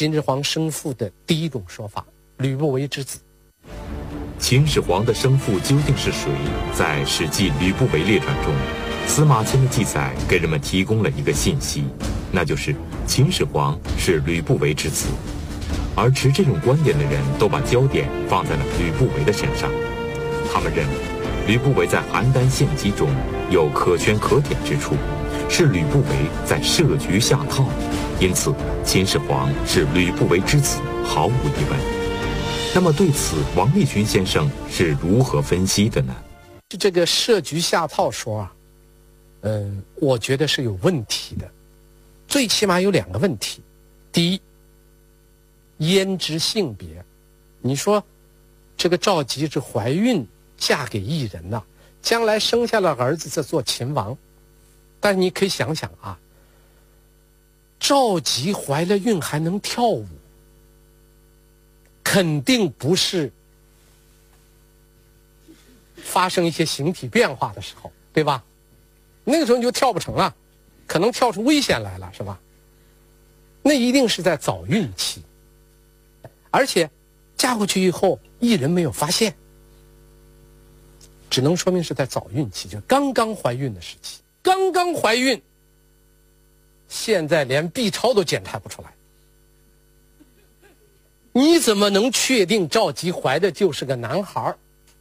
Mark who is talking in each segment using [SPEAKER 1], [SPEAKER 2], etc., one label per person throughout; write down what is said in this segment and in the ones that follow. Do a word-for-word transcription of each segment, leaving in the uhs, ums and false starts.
[SPEAKER 1] 秦始皇生父的第一种说法，吕不韦之子。
[SPEAKER 2] 秦始皇的生父究竟是谁？在《史记·吕不韦列传》中，司马迁的记载给人们提供了一个信息，那就是秦始皇是吕不韦之子。而持这种观点的人都把焦点放在了吕不韦的身上，他们认为吕不韦在邯郸献计中有可圈可点之处，是吕不韦在设局下套，因此秦始皇是吕不韦之子，毫无疑问。那么对此，王立群先生是如何分析的呢？
[SPEAKER 1] 这个设局下套说啊，嗯，我觉得是有问题的，最起码有两个问题。第一，胭脂性别，你说这个赵姬是怀孕嫁给异人呐、啊，将来生下了儿子再做秦王，但是你可以想想啊，赵姬怀了孕还能跳舞，肯定不是发生一些形体变化的时候，对吧？那个时候你就跳不成了，可能跳出危险来了，是吧？那一定是在早孕期，而且嫁过去以后异人没有发现，只能说明是在早孕期，就刚刚怀孕的时期。刚刚怀孕，现在连 B 超都检查不出来，你怎么能确定赵姬怀的就是个男孩？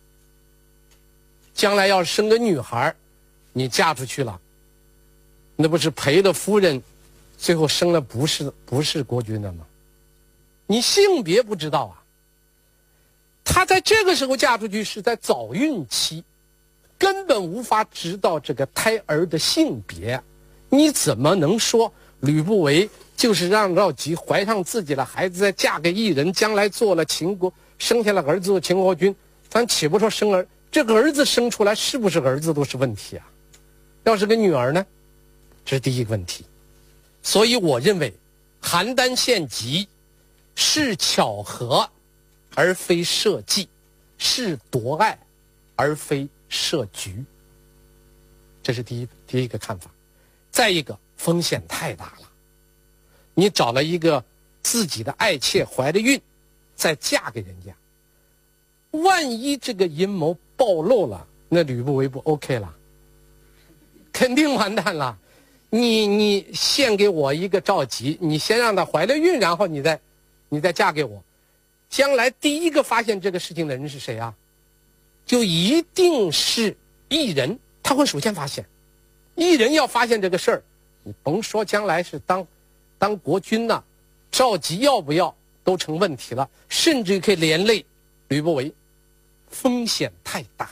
[SPEAKER 1] 将来要是生个女孩，你嫁出去了，那不是赔了夫人，最后生了不是不是国君的吗？你性别不知道啊。她在这个时候嫁出去是在早孕期，根本无法知道这个胎儿的性别，你怎么能说吕不韦就是让赵姬怀上自己的孩子，再嫁给异人，将来做了秦国，生下了儿子做秦国君？咱且不说生儿，这个儿子生出来是不是儿子都是问题啊。要是个女儿呢，这是第一个问题。所以我认为邯郸献计是巧合而非设计，是夺爱而非设局，这是第一第一个看法。再一个，风险太大了，你找了一个自己的爱妾怀着孕再嫁给人家，万一这个阴谋暴露了，那吕不韦不 OK 了，肯定完蛋了。你你献给我一个赵姬，你先让她怀了孕，然后你再你再嫁给我，将来第一个发现这个事情的人是谁啊？就一定是异人，他会首先发现。异人要发现这个事儿，你甭说将来是当当国君呐、啊，赵姬要不要都成问题了，甚至可以连累吕不韦，风险太大。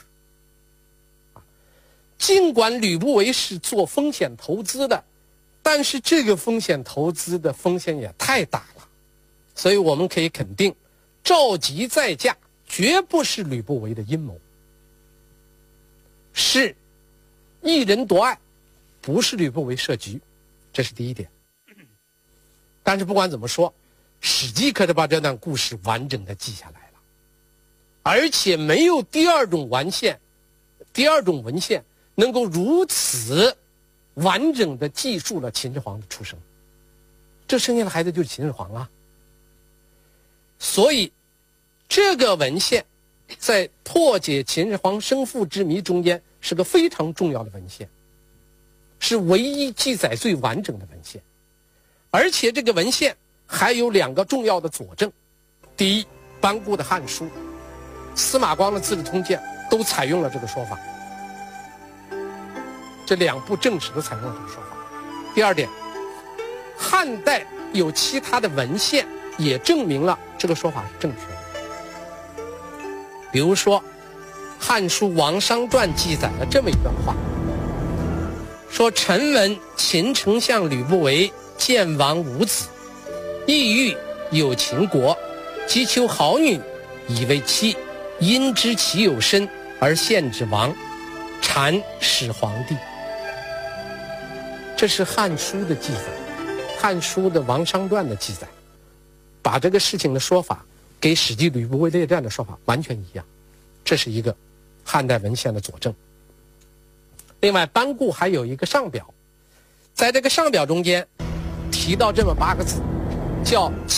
[SPEAKER 1] 尽管吕不韦是做风险投资的，但是这个风险投资的风险也太大了，所以我们可以肯定，赵姬再嫁绝不是吕不韦的阴谋，是一人夺爱，不是吕不韦设局，这是第一点。但是不管怎么说，史记可是把这段故事完整的记下来了，而且没有第二种文献，第二种文献能够如此完整的记述了秦始皇的出生，这生下的孩子就是秦始皇啊。所以这个文献在破解秦始皇生父之谜中间是个非常重要的文献，是唯一记载最完整的文献。而且这个文献还有两个重要的佐证。第一，班固的《汉书》、司马光的《资治通鉴》都采用了这个说法，这两部正史都采用了这个说法。第二点，汉代有其他的文献也证明了这个说法是正确的。比如说《汉书·王商传》记载了这么一段话，说臣闻秦丞相吕不韦见王无子，意欲有秦国，即求好女以为妻，因知其有身而献之王，禅始皇帝。这是《汉书》的记载，《汉书》的《王商传》的记载，把这个事情的说法给《史记·吕不韦列传》的说法完全一样，这是一个汉代文献的佐证。另外，班固还有一个上表，在这个上表中间提到这么八个字，叫